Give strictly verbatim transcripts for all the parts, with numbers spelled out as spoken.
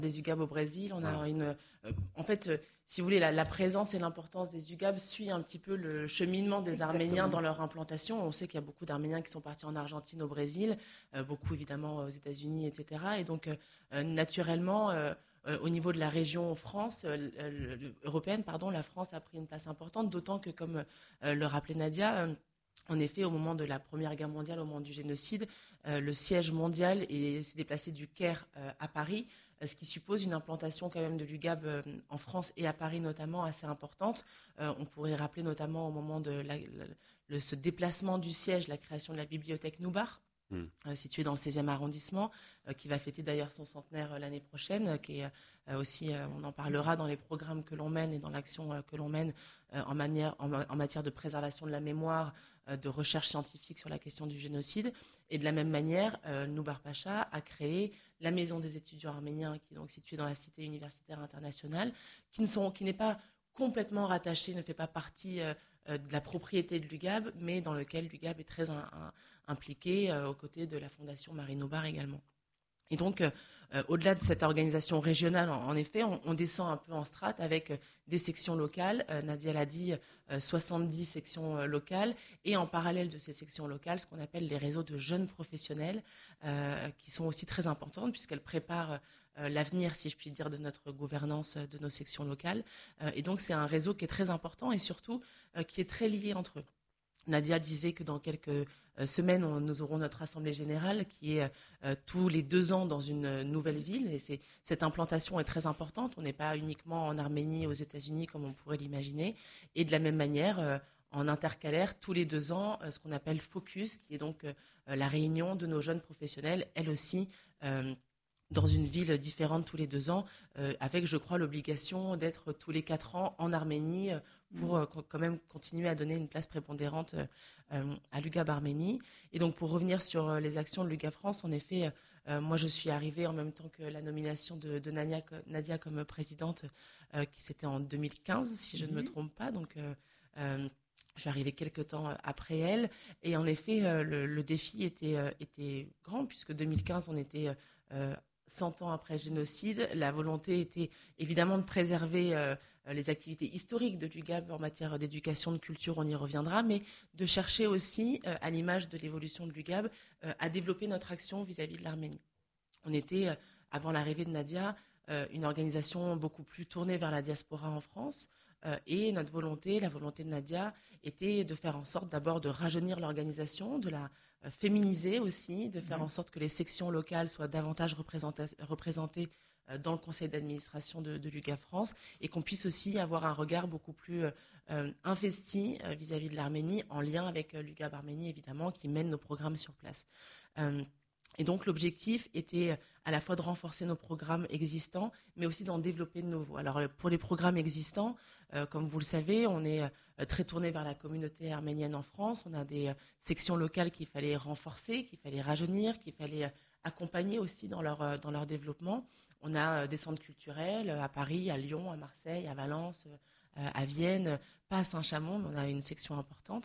des U G A B au Brésil. On a Ah. une, euh, en fait, euh, si vous voulez, la, la présence et l'importance des U G A B suit un petit peu le cheminement des Exactement. Arméniens dans leur implantation. On sait qu'il y a beaucoup d'Arméniens qui sont partis en Argentine, au Brésil, euh, beaucoup évidemment aux États-Unis, et cetera. Et donc, euh, naturellement, euh, euh, au niveau de la région France, euh, le, le, européenne, pardon, la France a pris une place importante, d'autant que, comme euh, le rappelait Nadia, euh, en effet, au moment de la Première Guerre mondiale, au moment du génocide, euh, le siège mondial est, s'est déplacé du Caire euh, à Paris, euh, ce qui suppose une implantation quand même de l'U G A B euh, en France et à Paris notamment assez importante. Euh, on pourrait rappeler notamment au moment de la, la, le, ce déplacement du siège, la création de la bibliothèque Noubar, mmh. euh, située dans le seizième arrondissement, euh, qui va fêter d'ailleurs son centenaire euh, l'année prochaine, euh, qui est euh, aussi, euh, on en parlera dans les programmes que l'on mène et dans l'action euh, que l'on mène euh, en, manière, en, en matière de préservation de la mémoire, de recherche scientifique sur la question du génocide. Et de la même manière, euh, Noubar Pacha a créé la Maison des étudiants arméniens, qui est donc située dans la cité universitaire internationale, qui, ne sont, qui n'est pas complètement rattachée, ne fait pas partie euh, de la propriété de l'U G A B, mais dans lequel l'U G A B est très un, un, impliqué euh, aux côtés de la Fondation Marie Noubar également. Et donc, euh, euh, au-delà de cette organisation régionale, en, en effet, on, on descend un peu en strate avec euh, des sections locales. Euh, Nadia l'a dit, euh, soixante-dix sections euh, locales. Et en parallèle de ces sections locales, ce qu'on appelle les réseaux de jeunes professionnels, euh, qui sont aussi très importantes, puisqu'elles préparent euh, l'avenir, si je puis dire, de notre gouvernance de nos sections locales. Euh, et donc, c'est un réseau qui est très important et surtout euh, qui est très lié entre eux. Nadia disait que dans quelques euh, semaines, on, nous aurons notre assemblée générale qui est euh, tous les deux ans dans une euh, nouvelle ville. Et c'est, cette implantation est très importante. On n'est pas uniquement en Arménie, aux États-Unis, comme on pourrait l'imaginer. Et de la même manière, euh, en intercalaire, tous les deux ans, euh, ce qu'on appelle Focus, qui est donc euh, la réunion de nos jeunes professionnels, elle aussi, euh, dans une ville différente tous les deux ans, euh, avec, je crois, l'obligation d'être tous les quatre ans en Arménie, euh, pour euh, quand même continuer à donner une place prépondérante euh, à l'U G A B Arménie. Et donc, pour revenir sur euh, les actions de l'U G A B France, en effet, euh, moi, je suis arrivée en même temps que la nomination de, de Nadia, Nadia comme présidente, euh, qui c'était en deux mille quinze, si je mm-hmm. ne me trompe pas. Donc, euh, euh, je suis arrivée quelques temps après elle. Et en effet, euh, le, le défi était, euh, était grand, puisque deux mille quinze, on était euh, cent ans après le génocide. La volonté était évidemment de préserver euh, les activités historiques de l'U G A B en matière d'éducation, de culture, on y reviendra, mais de chercher aussi, euh, à l'image de l'évolution de l'U G A B, euh, à développer notre action vis-à-vis de l'Arménie. On était, euh, avant l'arrivée de Nadia, euh, une organisation beaucoup plus tournée vers la diaspora en France, euh, et notre volonté, la volonté de Nadia, était de faire en sorte d'abord de rajeunir l'organisation, de la euh, féminiser aussi, de faire mmh. en sorte que les sections locales soient davantage représentées dans le conseil d'administration de, de l'U G A B France, et qu'on puisse aussi avoir un regard beaucoup plus euh, investi euh, vis-à-vis de l'Arménie, en lien avec euh, l'U G A B Arménie, évidemment, qui mène nos programmes sur place. Euh, et donc, l'objectif était à la fois de renforcer nos programmes existants, mais aussi d'en développer de nouveaux. Alors, pour les programmes existants, euh, comme vous le savez, on est euh, très tourné vers la communauté arménienne en France. On a des euh, sections locales qu'il fallait renforcer, qu'il fallait rajeunir, qu'il fallait euh, accompagner aussi dans leur, euh, dans leur développement. On a des centres culturels à Paris, à Lyon, à Marseille, à Valence, à Vienne, pas à Saint-Chamond, mais on a une section importante.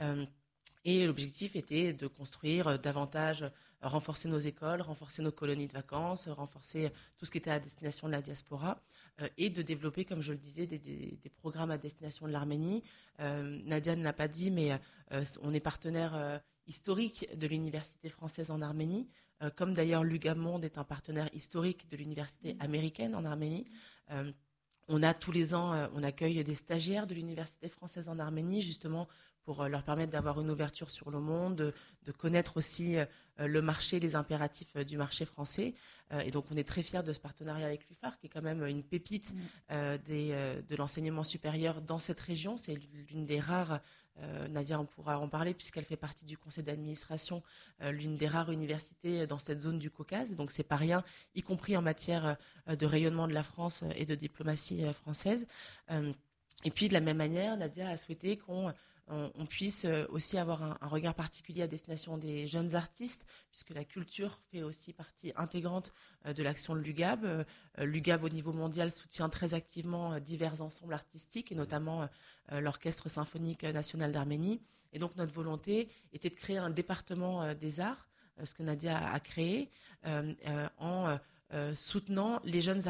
Et l'objectif était de construire davantage, renforcer nos écoles, renforcer nos colonies de vacances, renforcer tout ce qui était à destination de la diaspora, et de développer, comme je le disais, des, des, des programmes à destination de l'Arménie. Nadia ne l'a pas dit, mais on est partenaire historique de l'Université française en Arménie, euh, comme d'ailleurs l'U G A B Monde est un partenaire historique de l'Université américaine en Arménie. Euh, on a tous les ans, euh, on accueille des stagiaires de l'Université française en Arménie, justement pour euh, leur permettre d'avoir une ouverture sur le monde, de, de connaître aussi euh, le marché, les impératifs euh, du marché français. Euh, et donc on est très fiers de ce partenariat avec l'U F A R, qui est quand même une pépite euh, des, euh, de l'enseignement supérieur dans cette région. C'est l'une des rares, euh, Nadia on pourra en parler puisqu'elle fait partie du conseil d'administration, euh, l'une des rares universités dans cette zone du Caucase. Donc c'est pas rien, y compris en matière euh, de rayonnement de la France et de diplomatie euh, française. Euh, et puis de la même manière, Nadia a souhaité qu'on On, on puisse aussi avoir un, un regard particulier à destination des jeunes artistes, puisque la culture fait aussi partie intégrante euh, de l'action de l'U G A B. Euh, L'U G A B au niveau mondial soutient très activement euh, divers ensembles artistiques, et notamment euh, l'Orchestre symphonique national d'Arménie. Et donc notre volonté était de créer un département euh, des arts, euh, ce que Nadia a, a créé, euh, euh, en euh, soutenant les jeunes